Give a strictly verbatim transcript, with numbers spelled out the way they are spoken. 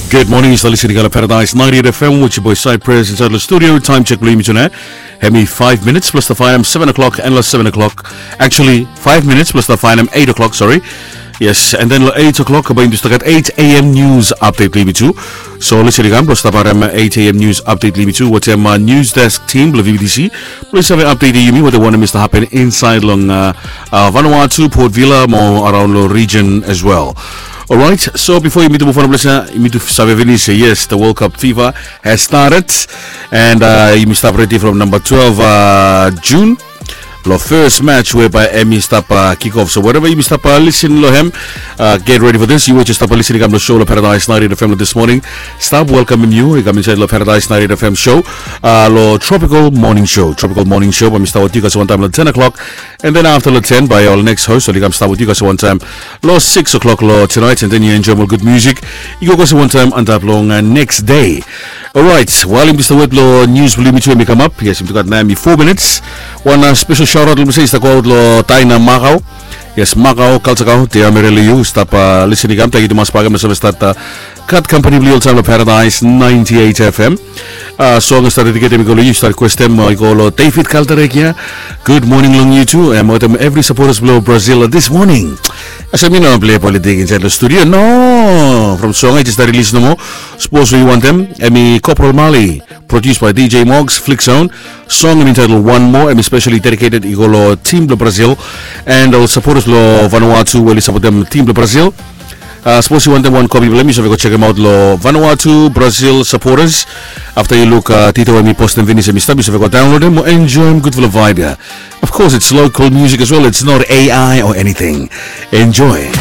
Good morning, it's listening to Paradise ninety-eight F M with your boy Cypress inside the studio. Time check, believe me tonight. Have me five minutes plus the final seven o'clock and last seven o'clock. Actually, five minutes plus the final eight o'clock, sorry. Yes, and then eight o'clock, about to at eight a.m. news update, believe me too. So, listening to plus the eight a.m. news update, believe me too. What's my news desk team, believe me too. Please have an update, you mean what they want to miss to happen inside long uh, uh, Vanuatu, Port Vila, more around the region as well. Alright, so before you meet to move on, you need to say yes, the World Cup FIFA has started, and uh, you must start ready from number twelve uh, June. The first match whereby Emmy stop uh, kick off. So whatever you stop uh, listen to him, uh, get ready for this. You will just stop listening to the show, the Paradise ninety-eight F M this morning. Stop welcoming you. You come inside the Paradise ninety-eight F M show, uh, the tropical morning show, tropical morning show. But we start with you guys one time at ten o'clock, and then after the ten by our next host. So you come start with you guys one time, lo six o'clock lo tonight, and then you enjoy more good music. You go guys one time and up long uh, next day. Alright, while you Mister Wet lo news believe me to me come up. Yes, you got nine four minutes. One uh, special shout out to say is the called lo Taina Macau. Yes, Macau Kalsakau, they are really you. Stop uh, listening. I'm taking the mas pagam sa start uh, cut company blue time Paradise ninety-eight F M. Uh, song started to get him go you start question I go lo David Calderekia. Good morning long you too. I'm with every supporters below Brazil this morning. As I mean, I play politics inside the studio. No, from song I just released no more. Suppose you want them. I mean, Corporal Mali, produced by D J Moggs, Flick Zone. Song entitled One More. I'm especially dedicated to lo Team do Brazil and all supporters lo Vanuatu. Well, support them Team do Brazil. Uh, suppose you want them one copy. Let me so go check them out. Lo Vanuatu Brazil supporters. After you look, uh, Tito and me post them videos and me stuff. So go download them, enjoy them, good for the vibe. Yeah. Of course, it's local music as well. It's not A I or anything. Enjoy.